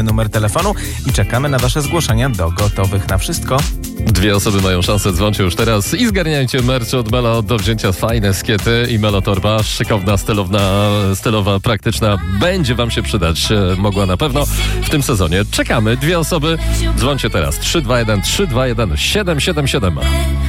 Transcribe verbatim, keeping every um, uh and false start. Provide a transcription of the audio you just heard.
numer telefonu i czekamy na wasze zgłoszenia do Gotowych na Wszystko. Dwie osoby mają szansę, dzwońcie już teraz i zgarniajcie merch od Melo do wzięcia. Fajne skiety i Melo torba, szykowna, stylowna, stylowa, praktyczna. Będzie wam się przydać, mogła na pewno w tym sezonie. Czekamy, dwie osoby, dzwońcie teraz. trzy dwa jeden trzy dwa jeden siedem siedem siedem.